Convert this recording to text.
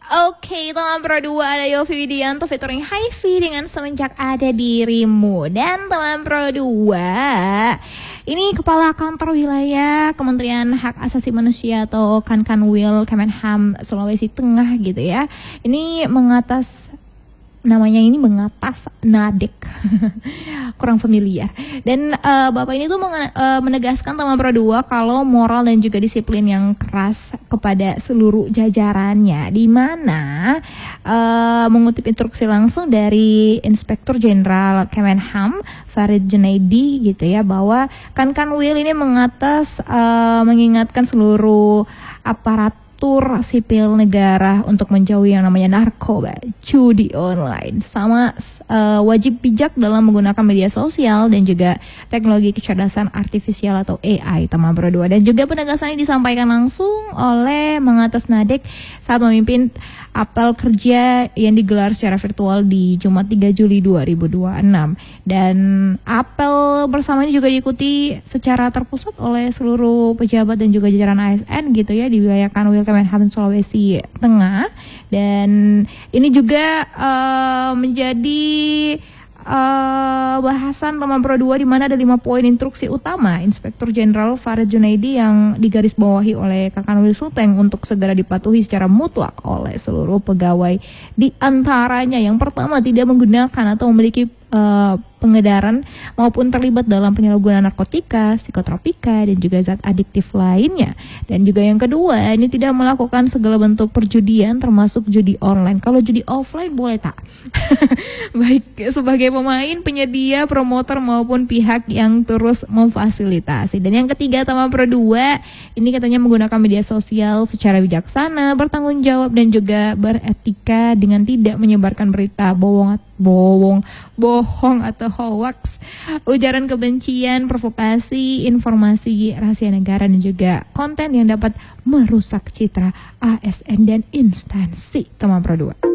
Oke, teman Pro 2 ada Yovie Widianto featuring Hyvi dengan Semenjak Ada Dirimu. Dan teman Pro 2, ini Kepala Kantor Wilayah Kementerian Hak Asasi Manusia atau Kankanwil Kemenham Sulawesi Tengah gitu ya. Ini mengatas NADEK kurang familiar. Dan Bapak ini tuh menegaskan teman Pro 2 kalau moral dan juga disiplin yang keras kepada seluruh jajarannya, di mana mengutip instruksi langsung dari Inspektur Jenderal Kemenham Farid Junaidi gitu ya, bahwa Kankanwil ini mengingatkan seluruh aparatur sipil negara untuk menjauhi yang namanya narkoba, judi online, sama wajib bijak dalam menggunakan media sosial dan juga teknologi kecerdasan artifisial atau AI, teman Pro 2. Dan juga penegasan ini disampaikan langsung oleh mengatas NADEK saat memimpin apel kerja yang digelar secara virtual di Jumat 3 Juli 2026. Dan apel bersama ini juga diikuti secara terpusat oleh seluruh pejabat dan juga jajaran ASN gitu ya di wilayah Kanwil Kemenham Sulawesi Tengah. Dan ini juga menjadi bahasan teman Pro 2 di mana ada 5 poin instruksi utama Inspektur Jenderal Farid Junaidi yang digarisbawahi oleh Kankanwil Sulteng untuk segera dipatuhi secara mutlak oleh seluruh pegawai. Di antaranya yang pertama, tidak menggunakan atau memiliki pengedaran maupun terlibat dalam penyalahgunaan narkotika, psikotropika, dan juga zat adiktif lainnya. Dan juga yang kedua, ini tidak melakukan segala bentuk perjudian termasuk judi online. Kalau judi offline boleh tak? Baik sebagai pemain, penyedia, promotor maupun pihak yang terus memfasilitasi. Dan yang ketiga, teman Pro 2, ini katanya menggunakan media sosial secara bijaksana, bertanggung jawab dan juga beretika dengan tidak menyebarkan berita bohong atau hoax, ujaran kebencian, provokasi, informasi rahasia negara, dan juga konten yang dapat merusak citra ASN dan instansi, teman Pro 2.